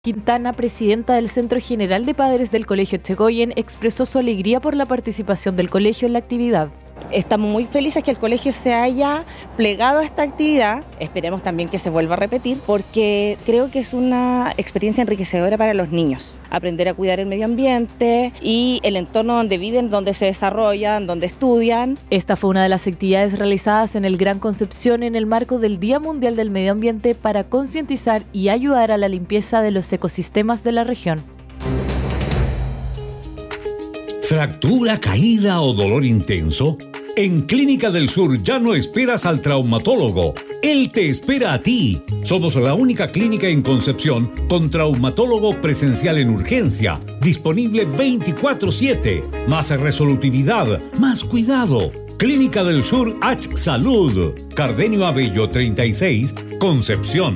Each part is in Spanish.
Quintana, presidenta del Centro General de Padres del Colegio Echegoyen, expresó su alegría por la participación del colegio en la actividad. Estamos muy felices que el colegio se haya plegado a esta actividad. Esperemos también que se vuelva a repetir porque creo que es una experiencia enriquecedora para los niños. Aprender a cuidar el medio ambiente y el entorno donde viven, donde se desarrollan, donde estudian. Esta fue una de las actividades realizadas en el Gran Concepción en el marco del Día Mundial del Medio Ambiente para concientizar y ayudar a la limpieza de los ecosistemas de la región. ¿Fractura, caída o dolor intenso? En Clínica del Sur ya no esperas al traumatólogo. Él te espera a ti. Somos la única clínica en Concepción con traumatólogo presencial en urgencia, disponible 24/7. Más resolutividad, más cuidado. Clínica del Sur H Salud. Cardenio Abello 36, Concepción.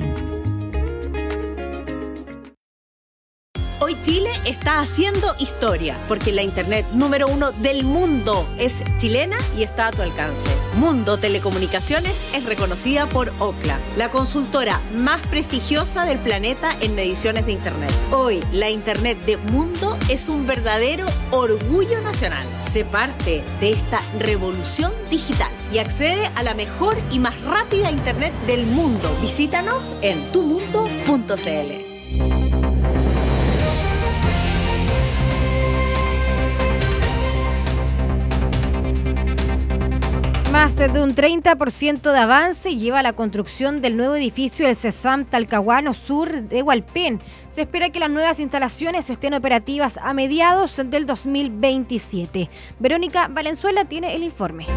Hoy Chile está haciendo historia, porque la internet número 1 del mundo es chilena y está a tu alcance. Mundo Telecomunicaciones es reconocida por Ookla, la consultora más prestigiosa del planeta en mediciones de internet. Hoy, la internet de Mundo es un verdadero orgullo nacional. Sé parte de esta revolución digital y accede a la mejor y más rápida internet del mundo. Visítanos en tumundo.cl. Más de un 30% de avance lleva la construcción del nuevo edificio del CESFAM Talcahuano Sur de Hualpén. Se espera que las nuevas instalaciones estén operativas a mediados del 2027. Verónica Valenzuela tiene el informe.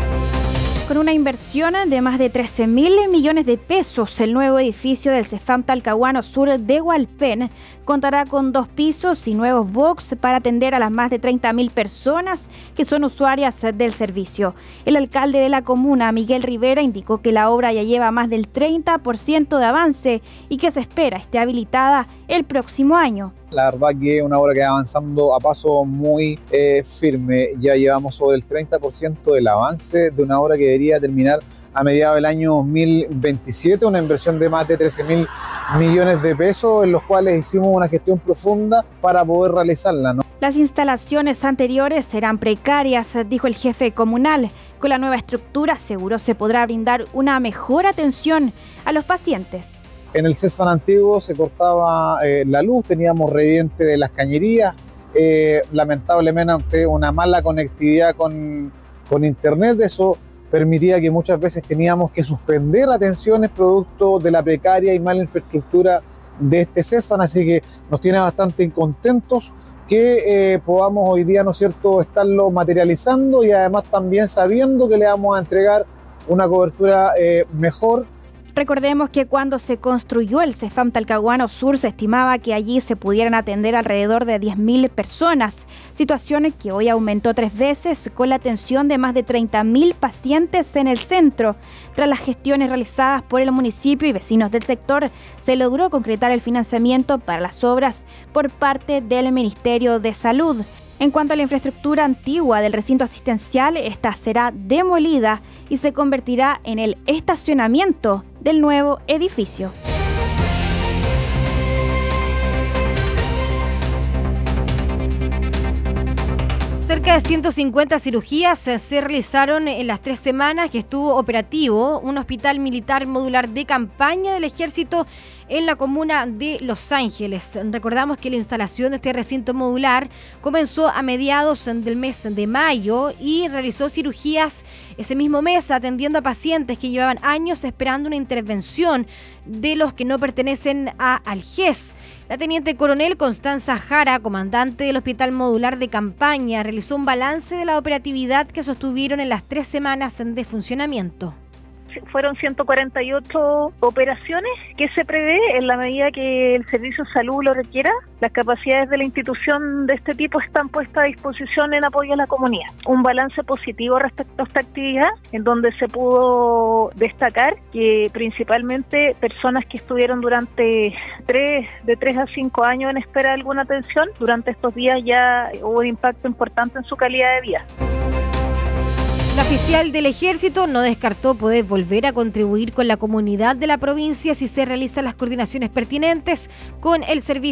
Con una inversión de más de 13.000 millones de pesos, el nuevo edificio del CESFAM Talcahuano Sur de Hualpén contará con 2 pisos y nuevos box para atender a las más de 30.000 personas que son usuarias del servicio. El alcalde de la comuna, Miguel Rivera, indicó que la obra ya lleva más del 30% de avance y que se espera esté habilitada el próximo año. La verdad que es una obra que va avanzando a paso muy firme. Ya llevamos sobre el 30% del avance de una obra que debería terminar a mediados del año 2027, una inversión de más de 13.000 millones de pesos, en los cuales hicimos una gestión profunda para poder realizarla, ¿no? Las instalaciones anteriores eran precarias, dijo el jefe comunal. Con la nueva estructura, aseguró, se podrá brindar una mejor atención a los pacientes. En el CESFAM antiguo se cortaba la luz, teníamos reviente de las cañerías, lamentablemente una mala conectividad con internet, eso permitía que muchas veces teníamos que suspender atenciones producto de la precaria y mala infraestructura de este CESFAM, así que nos tiene bastante contentos que podamos hoy día, ¿no es cierto?, estarlo materializando y además también sabiendo que le vamos a entregar una cobertura mejor. Recordemos que cuando se construyó el CESFAM Talcahuano Sur se estimaba que allí se pudieran atender alrededor de 10.000 personas, situación que hoy aumentó 3 veces con la atención de más de 30.000 pacientes en el centro. Tras las gestiones realizadas por el municipio y vecinos del sector, se logró concretar el financiamiento para las obras por parte del Ministerio de Salud. En cuanto a la infraestructura antigua del recinto asistencial, esta será demolida y se convertirá en el estacionamiento del nuevo edificio. Cerca de 150 cirugías se realizaron en las 3 semanas que estuvo operativo un hospital militar modular de campaña del Ejército en la comuna de Los Ángeles. Recordamos que la instalación de este recinto modular comenzó a mediados del mes de mayo y realizó cirugías ese mismo mes atendiendo a pacientes que llevaban años esperando una intervención de los que no pertenecen a Alges. La teniente coronel Constanza Jara, comandante del Hospital Modular de Campaña, realizó un balance de la operatividad que sostuvieron en las 3 semanas de funcionamiento. Fueron 148 operaciones que se prevé en la medida que el servicio de salud lo requiera. Las capacidades de la institución de este tipo están puestas a disposición en apoyo a la comunidad. Un balance positivo respecto a esta actividad, en donde se pudo destacar que principalmente personas que estuvieron durante de 3 a 5 años en espera de alguna atención, durante estos días ya hubo un impacto importante en su calidad de vida. La oficial del Ejército no descartó poder volver a contribuir con la comunidad de la provincia si se realizan las coordinaciones pertinentes con el Servicio